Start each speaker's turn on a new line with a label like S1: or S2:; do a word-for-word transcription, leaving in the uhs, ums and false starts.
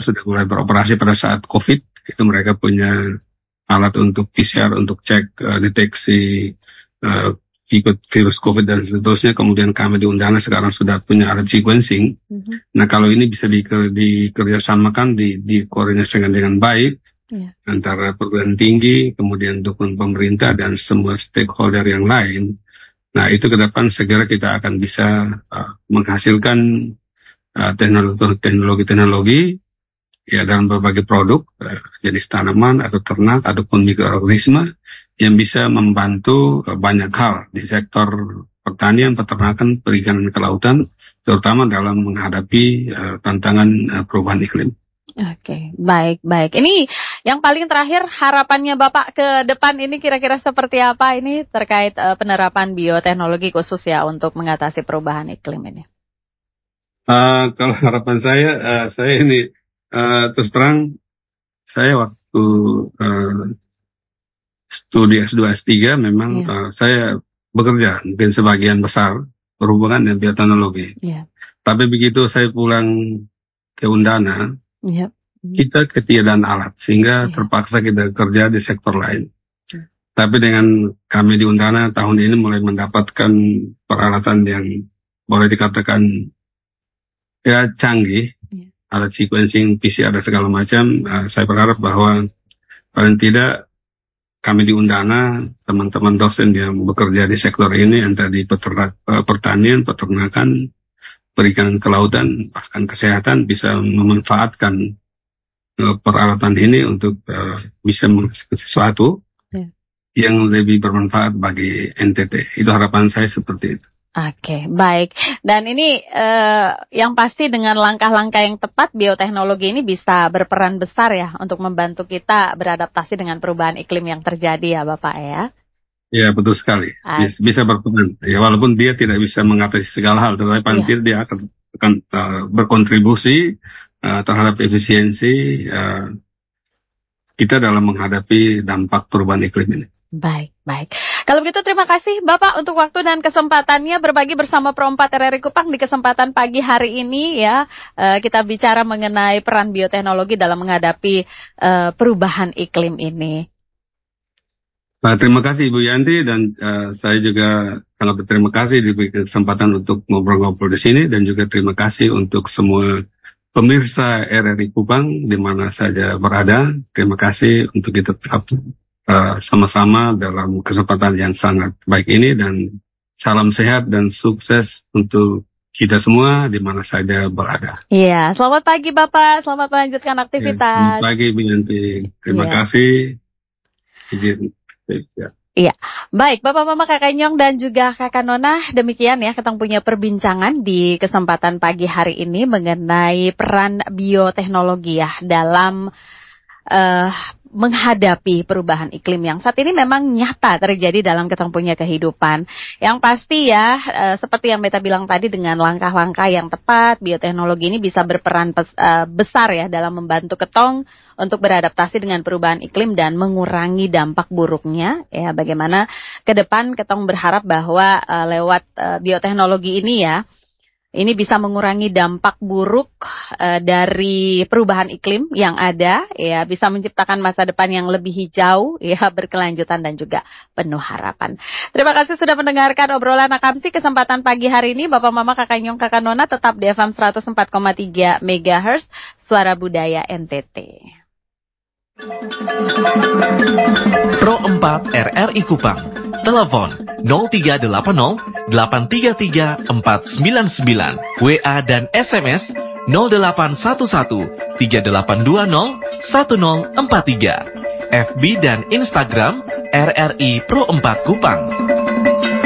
S1: sudah mulai beroperasi pada saat COVID. Itu mereka punya alat untuk P C R untuk cek uh, deteksi uh, virus COVID dan seterusnya. Kemudian kami di Undana sekarang sudah punya alat sequencing. Mm-hmm. Nah kalau ini bisa di, dikerjasamakan, di, dikoordinasikan dengan baik yeah. antara perguruan tinggi, kemudian dukung pemerintah dan semua stakeholder yang lain. Nah itu ke depan segera kita akan bisa uh, menghasilkan uh, teknologi-teknologi ya dalam berbagai produk, uh, jenis tanaman atau ternak ataupun mikroorganisme yang bisa membantu uh, banyak hal di sektor pertanian, peternakan, perikanan, kelautan, terutama dalam menghadapi uh, tantangan uh, perubahan iklim.
S2: Oke, baik, baik. Ini yang paling terakhir, harapannya Bapak ke depan ini kira-kira seperti apa ini terkait uh, penerapan bioteknologi khusus ya untuk mengatasi perubahan iklim ini?
S1: Uh, kalau harapan saya, uh, saya ini uh, terus terang, saya waktu uh, studi S dua S tiga memang yeah. uh, saya bekerja mungkin sebagian besar berhubungan dengan bioteknologi. Yeah. Tapi begitu saya pulang ke Undana, yep. kita ketiadaan alat sehingga yeah. terpaksa kita kerja di sektor lain. Yeah. Tapi dengan kami di Undana tahun ini mulai mendapatkan peralatan yang boleh dikatakan ya canggih, yeah. alat sequencing, P C R dan segala macam. Uh, saya berharap bahwa paling tidak kami di Undana, teman-teman dosen yang bekerja di sektor ini, entah di peternak, pertanian, peternakan, perikanan, kelautan, bahkan kesehatan, bisa memanfaatkan uh, peralatan ini untuk uh, bisa menghasilkan sesuatu yeah. yang lebih bermanfaat bagi N T T. Itu harapan saya seperti itu.
S2: Oke, baik. Dan ini eh, yang pasti dengan langkah-langkah yang tepat, bioteknologi ini bisa berperan besar ya untuk membantu kita beradaptasi dengan perubahan iklim yang terjadi ya Bapak ya.
S1: Ya, betul sekali. Bisa, bisa berperan. Ya, walaupun dia tidak bisa mengatasi segala hal, tetapi paling tidak dia akan, akan uh, berkontribusi uh, terhadap efisiensi uh, kita dalam menghadapi dampak perubahan iklim ini.
S2: Baik, baik. Kalau begitu terima kasih Bapak untuk waktu dan kesempatannya berbagi bersama Pro empat R R I Kupang di kesempatan pagi hari ini ya. Uh, kita bicara mengenai peran bioteknologi dalam menghadapi uh, perubahan iklim ini.
S1: Nah, terima kasih Ibu Yanti dan uh, saya juga sangat berterima kasih diberi kesempatan untuk ngobrol-ngobrol di sini dan juga terima kasih untuk semua pemirsa R R I Kupang di mana saja berada. Terima kasih untuk kita tetap Uh, sama-sama dalam kesempatan yang sangat baik ini dan salam sehat dan sukses untuk kita semua di mana saja berada.
S2: Iya, selamat pagi Bapak, selamat melanjutkan aktivitas.
S1: Ya, selamat pagi Bu Yanti, terima ya. kasih. Izin, ya.
S2: Iya, baik Bapak Mama Kakak Nyong dan juga Kakak Nona, demikian ya kita punya perbincangan di kesempatan pagi hari ini mengenai peran bioteknologi ya dalam Uh, menghadapi perubahan iklim yang saat ini memang nyata terjadi dalam kita punya kehidupan. Yang pasti ya, uh, seperti yang Beta bilang tadi, dengan langkah-langkah yang tepat, bioteknologi ini bisa berperan pes, uh, besar ya dalam membantu ketong untuk beradaptasi dengan perubahan iklim dan mengurangi dampak buruknya. Ya, bagaimana ke depan ketong berharap bahwa uh, lewat uh, bioteknologi ini ya, ini bisa mengurangi dampak buruk uh, dari perubahan iklim yang ada, ya bisa menciptakan masa depan yang lebih hijau, ya berkelanjutan dan juga penuh harapan. Terima kasih sudah mendengarkan obrolan Akamsi kesempatan pagi hari ini. Bapak Mama Kakak Nyong Kakak Nona tetap di F M seratus empat koma tiga megahertz Suara Budaya N T T.
S3: Pro empat R R I Kupang. Telepon nol tiga delapan nol delapan tiga tiga empat sembilan sembilan. W A dan S M S nol delapan satu satu tiga delapan dua nol satu nol empat tiga. F B dan Instagram R R I Pro empat Kupang.